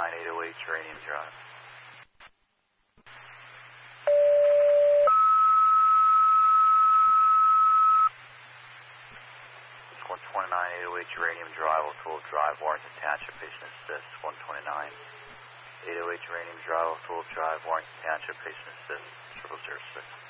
808 Geranium Drive. 129 808 Geranium Drive, O'Toole Drive, Warrington Township, patient assist. 129 808 Geranium Drive, O'Toole Drive, Warrington Township, patient assist. 0006.